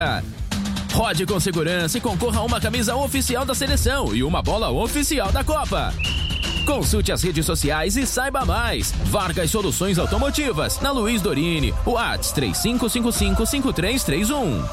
Rode com segurança e concorra a uma camisa oficial da seleção e uma bola oficial da Copa. Consulte as redes sociais e saiba mais. Vargas Soluções Automotivas, na Luiz Dorini, WhatsApp 3555-5331.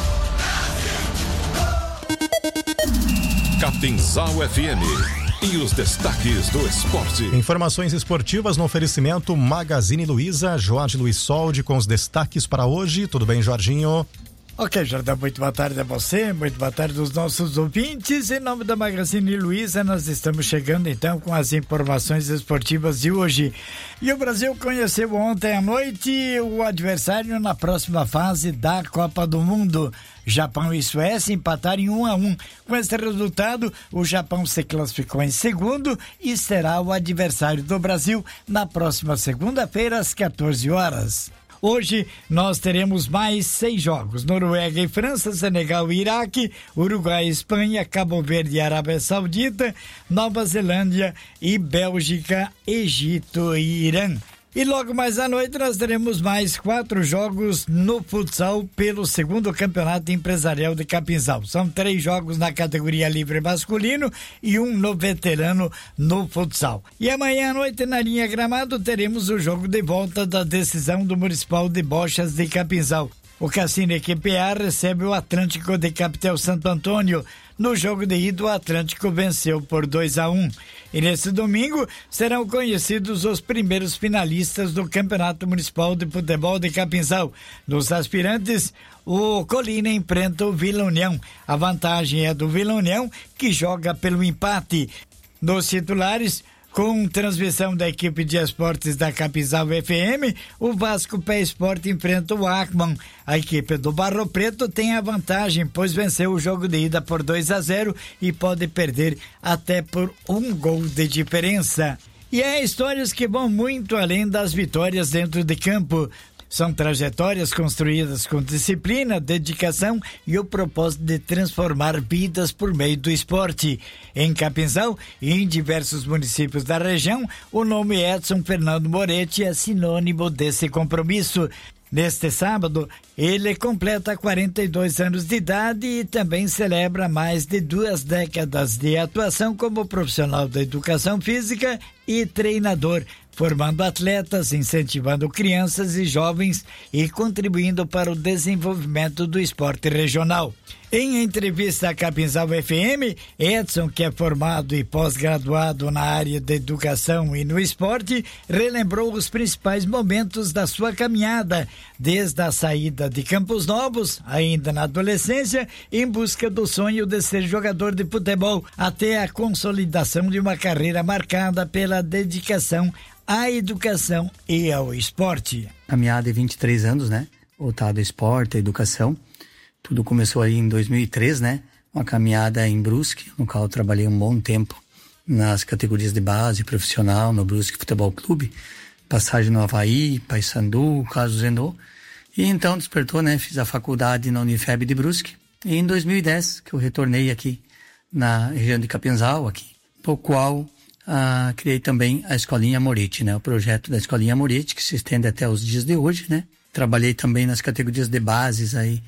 Capinzal FM. E os destaques do esporte. Informações esportivas no oferecimento Magazine Luiza, Jorge Luiz Soldi com os destaques para hoje. Tudo bem, Jorginho? Ok, Jordão, muito boa tarde a você, muito boa tarde aos nossos ouvintes. Em nome da Magazine Luiza, nós estamos chegando então com as informações esportivas de hoje. E o Brasil conheceu ontem à noite o adversário na próxima fase da Copa do Mundo. Japão e Suécia empataram em 1-1. Com esse resultado, o Japão se classificou em segundo e será o adversário do Brasil na próxima segunda-feira às 14 horas. Hoje nós teremos mais 6 jogos: Noruega e França, Senegal e Iraque, Uruguai e Espanha, Cabo Verde e Arábia Saudita, Nova Zelândia e Bélgica, Egito e Irã. E logo mais à noite nós teremos mais 4 jogos no futsal pelo segundo campeonato empresarial de Capinzal. São 3 jogos na categoria livre masculino e 1 no veterano no futsal. E amanhã à noite na linha Gramado teremos o jogo de volta da decisão do Municipal de Bochas de Capinzal. O Cassino Equipe A recebe o Atlântico de Capitel Santo Antônio. No jogo de ida, o Atlântico venceu por 2-1. E nesse domingo serão conhecidos os primeiros finalistas do Campeonato Municipal de Futebol de Capinzal. Nos aspirantes, o Colina enfrenta o Vila União. A vantagem é do Vila União, que joga pelo empate. Nos titulares, com transmissão da equipe de esportes da Capinzal FM, o Vasco Pé Esporte enfrenta o Acman. A equipe do Barro Preto tem a vantagem, pois venceu o jogo de ida por 2-0 e pode perder até por 1 gol de diferença. E é histórias que vão muito além das vitórias dentro de campo. São trajetórias construídas com disciplina, dedicação e o propósito de transformar vidas por meio do esporte. Em Capinzal e em diversos municípios da região, o nome Edson Fernando Moretti é sinônimo desse compromisso. Neste sábado, ele completa 42 anos de idade e também celebra mais de 2 décadas de atuação como profissional da educação física e treinador, formando atletas, incentivando crianças e jovens e contribuindo para o desenvolvimento do esporte regional. Em entrevista à Capinzal FM, Edson, que é formado e pós-graduado na área de educação e no esporte, relembrou os principais momentos da sua caminhada, desde a saída de Campos Novos, ainda na adolescência, em busca do sonho de ser jogador de futebol, até a consolidação de uma carreira marcada pela dedicação à educação e ao esporte. Caminhada de 23 anos, né? Voltado ao esporte, à educação. Tudo começou aí em 2003, né? Uma caminhada em Brusque, no qual eu trabalhei um bom tempo nas categorias de base, profissional, no Brusque Futebol Clube. Passagem no Havaí, Paysandu, Caso Zendô. E então despertou, né? Fiz a faculdade na Unifeb de Brusque. E em 2010, que eu retornei aqui na região de Capinzal, aqui, por qual criei também a Escolinha Moretti, né? O projeto da Escolinha Moretti, que se estende até os dias de hoje, né? Trabalhei também nas categorias de bases aí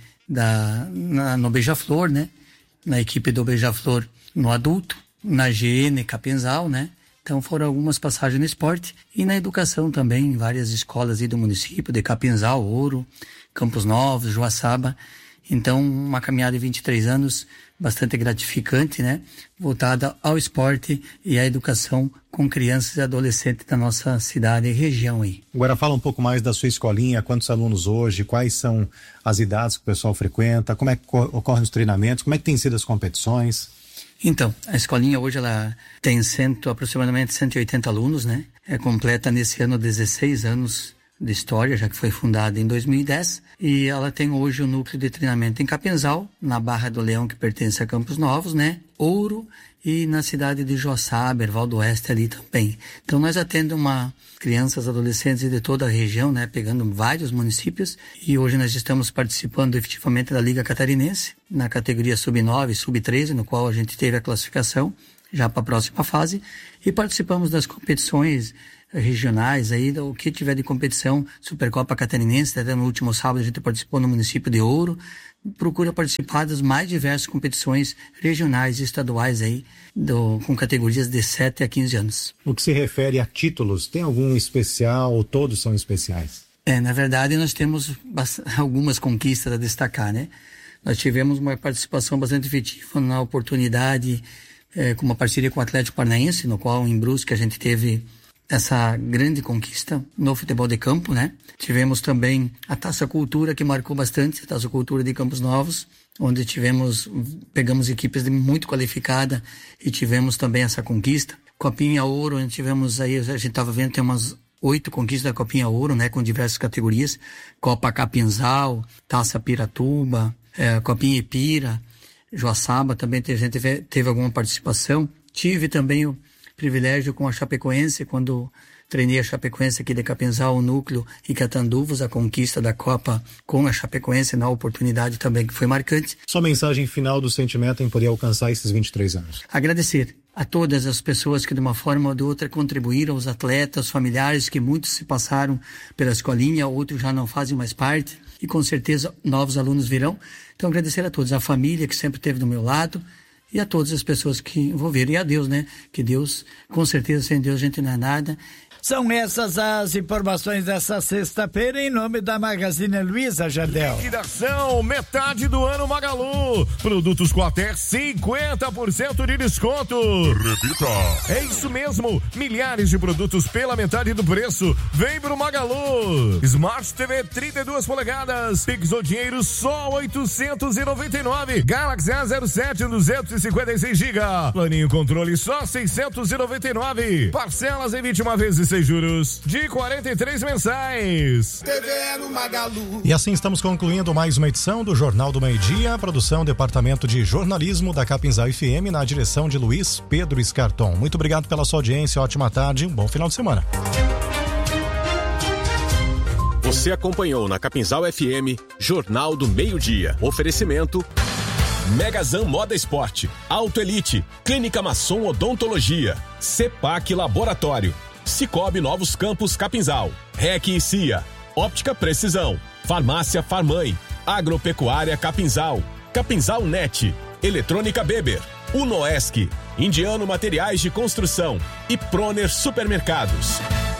no Beija-Flor, né? Na equipe do Beija-Flor no adulto, na GN Capinzal, né? Então foram algumas passagens no esporte e na educação também, em várias escolas aí do município, de Capinzal, Ouro, Campos Novos, Joaçaba. Então uma caminhada de 23 anos, bastante gratificante, né? Voltada ao esporte e à educação com crianças e adolescentes da nossa cidade e região aí. Agora fala um pouco mais da sua escolinha, quantos alunos hoje, quais são as idades que o pessoal frequenta, como é que ocorrem os treinamentos, como é que tem sido as competições? Então, a escolinha hoje ela tem aproximadamente 180 alunos, né? Completa nesse ano 16 anos de história, já que foi fundada em 2010, e ela tem hoje o núcleo de treinamento em Capinzal, na Barra do Leão, que pertence a Campos Novos, né? Ouro, e na cidade de Joaçaba, Erval do Oeste ali também. Então nós atendemos crianças, adolescentes de toda a região, né? Pegando vários municípios, e hoje nós estamos participando efetivamente da Liga Catarinense, na categoria Sub-9 e Sub-13, no qual a gente teve a classificação já para a próxima fase, e participamos das competições regionais aí, o que tiver de competição, Supercopa Catarinense, até no último sábado a gente participou no município de Ouro, procura participar das mais diversas competições regionais e estaduais aí, com categorias de 7 a 15 anos. No que se refere a títulos, tem algum especial ou todos são especiais? Na verdade, nós temos algumas conquistas a destacar, né? Nós tivemos uma participação bastante efetiva na oportunidade, com uma parceria com o Atlético Paranaense, no qual em Brusque a gente teve essa grande conquista no futebol de campo, né? Tivemos também a Taça Cultura, que marcou bastante, a Taça Cultura de Campos Novos, onde pegamos equipes muito qualificadas e tivemos também essa conquista. Copinha Ouro, onde tivemos aí, a gente estava vendo, tem umas 8 conquistas da Copinha Ouro, né? Com diversas categorias, Copa Capinzal, Taça Piratuba, Copinha Ipira, Joaçaba, também a gente teve alguma participação. Tive também o privilégio com a Chapecoense, quando treinei a Chapecoense aqui de Capinzal, o Núcleo e Catanduvos, a conquista da Copa com a Chapecoense, na oportunidade também que foi marcante. Sua mensagem final do sentimento em poder alcançar esses 23 anos? Agradecer a todas as pessoas que de uma forma ou de outra contribuíram, os atletas, familiares, que muitos se passaram pela escolinha, outros já não fazem mais parte e com certeza novos alunos virão. Então agradecer a todos, a família que sempre esteve do meu lado, e a todas as pessoas que envolveram. E a Deus, né? Que Deus, com certeza, sem Deus a gente não é nada. São essas as informações dessa sexta-feira em nome da Magazine Luiza, Jardel. Liquidação, metade do ano Magalu. Produtos Quater, 50% de desconto. Repita. É isso mesmo, milhares de produtos pela metade do preço. Vem pro Magalu. Smart TV 32 polegadas, Pix ou dinheiro só 899. Galaxy A07 256 GB. Planinho controle só 699. Parcelas em 21 vezes sem juros de 43 mensais. TV no Magalu. E assim estamos concluindo mais uma edição do Jornal do Meio-Dia, produção Departamento de Jornalismo da Capinzal FM, na direção de Luiz Pedro Escarton. Muito obrigado pela sua audiência, ótima tarde, um bom final de semana. Você acompanhou na Capinzal FM Jornal do Meio-Dia. Oferecimento Megazan Moda Esporte, Auto Elite, Clínica Masson Odontologia, CEPAC Laboratório, Cicobi Novos Campos Capinzal, REC e CIA, Óptica Precisão, Farmácia Farmãe, Agropecuária Capinzal, Capinzal Net, Eletrônica Beber, Unoesc, Indiano Materiais de Construção e Proner Supermercados.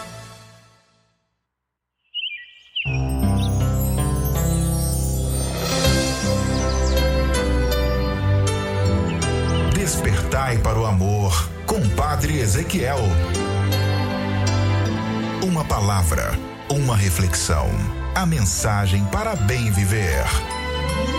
Despertai para o amor com Padre Ezequiel. Uma palavra, uma reflexão, a mensagem para bem viver.